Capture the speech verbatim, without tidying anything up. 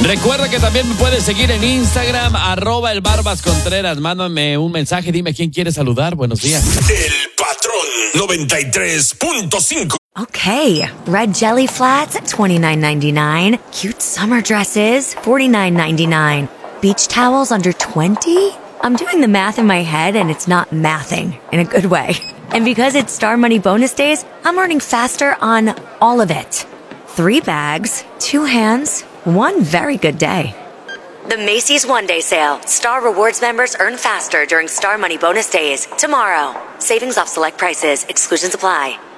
Recuerda que también me puedes seguir en Instagram, arroba el Barbas Contreras. Mándame un mensaje, dime quién quiere saludar. Buenos días. El Patrón noventa y tres punto cinco. Okay, red jelly flats at twenty-nine ninety-nine. Cute summer dresses, forty-nine ninety-nine. Beach towels under twenty? I'm doing the math in my head and it's not mathing in a good way. And because it's Star Money bonus days, I'm earning faster on all of it. Three bags, two hands, one very good day. The Macy's One Day Sale. Star Rewards members earn faster during Star Money bonus days. Tomorrow. Savings off select prices. Exclusions apply.